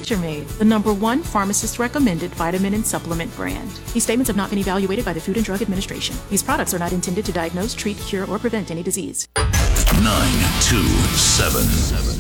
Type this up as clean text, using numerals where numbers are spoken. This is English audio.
Made, the #1 pharmacist recommended vitamin and supplement brand. These statements have not been evaluated by the Food and Drug Administration. These products are not intended to diagnose, treat, cure, or prevent any disease. 927.